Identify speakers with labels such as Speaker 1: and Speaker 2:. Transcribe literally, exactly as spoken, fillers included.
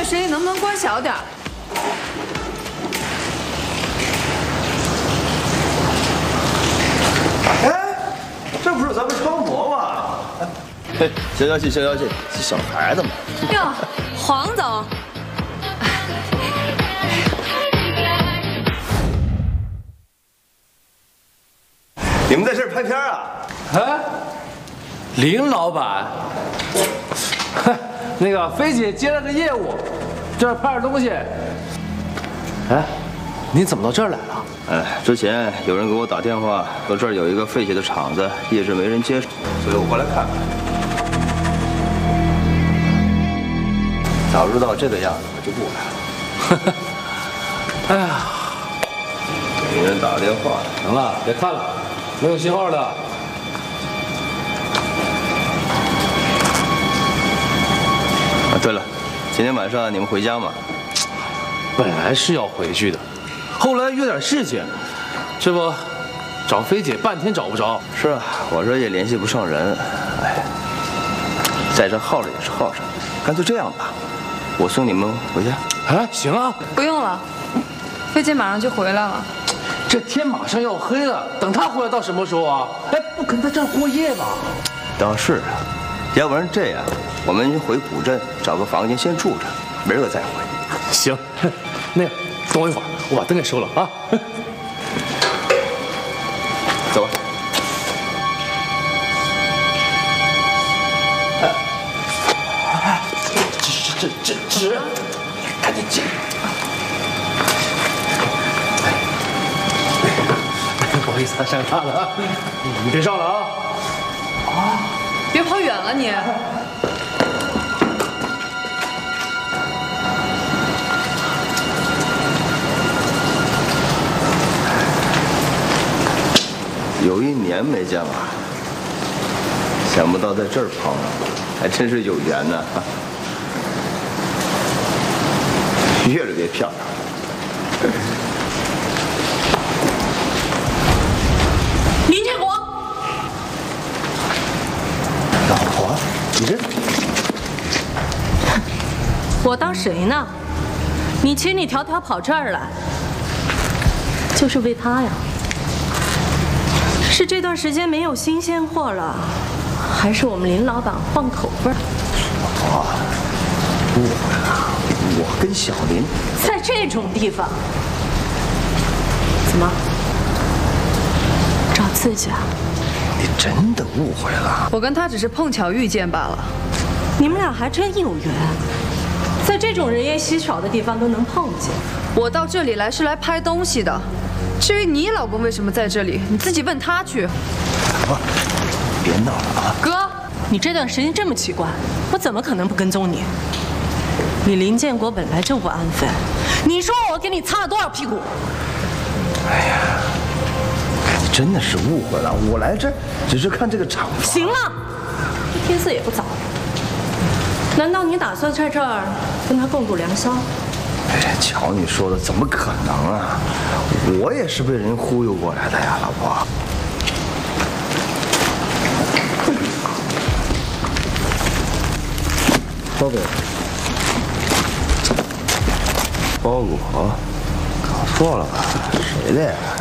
Speaker 1: 这声音能不能关小点？
Speaker 2: 哎，这不是咱们川博吗？
Speaker 3: 嘿，消消气，消消气，是小孩子嘛。
Speaker 1: 哟，黄总。
Speaker 2: 你们在这儿拍片啊？
Speaker 4: 哎，林老板，那个菲姐接了个业务，这儿拍点东西。哎，你怎么到这儿来了？
Speaker 3: 哎，之前有人给我打电话，说这儿有一个废弃的厂子，一直没人接手，所以我过来看看。早知道这个样子，我就不来了。
Speaker 4: 哎呀，
Speaker 3: 给人打电话，
Speaker 4: 行了，别看了。 没有信号的。啊，
Speaker 3: 对了，今天晚上你们回家吗？
Speaker 4: 本来是要回去的，后来约点事情，这不找菲姐半天找不着。
Speaker 3: 是啊，我这也联系不上人。哎，在这耗着也是耗着，干脆这样吧，我送你们回家。
Speaker 4: 哎，行啊，
Speaker 1: 不用了，菲姐马上就回来了。
Speaker 4: 这天马上要黑了，等他回来到什么时候啊？哎，不可能在这儿过夜吧？
Speaker 3: 倒是啊，要不然这样，我们回古镇找个房间先住着，明儿个再回。
Speaker 4: 行，那个等我一会儿，我把灯给收了啊。
Speaker 3: 走吧。
Speaker 4: 哎，这这这这纸，赶紧进。 不好意思，上当了啊！你别上了啊！
Speaker 1: 啊，别跑远了你。
Speaker 3: 有一年没见了，想不到在这儿碰上，还真是有缘呐！越来越漂亮。
Speaker 1: 林建国，
Speaker 3: 老婆，你这……
Speaker 5: 我当谁呢？你千里迢迢跑这儿来，就是为他呀？是这段时间没有新鲜货了，还是我们林老板换口味儿？
Speaker 3: 老婆，误会了，我跟小林
Speaker 5: 在这种地方，怎么？ 找刺激啊！
Speaker 3: 你真的误会了。
Speaker 1: 我跟他只是碰巧遇见罢了。
Speaker 5: 你们俩还真有缘，在这种人烟稀少的地方都能碰见。
Speaker 1: 我到这里来是来拍东西的，至于你老公为什么在这里，你自己问他去。
Speaker 3: 老婆，别闹了啊！
Speaker 5: 哥，你这段时间这么奇怪，我怎么可能不跟踪你？你林建国本来就不安分，你说我给你擦了多少屁股？
Speaker 3: 哎呀！ 真的是误会了，我来这只是看这个厂房。
Speaker 5: 行了，天色也不早了，难道你打算在这儿跟他共度良宵？
Speaker 3: 哎，瞧你说的，怎么可能啊？我也是被人忽悠过来的呀，老婆。包给，包裹，搞错了吧？谁的呀？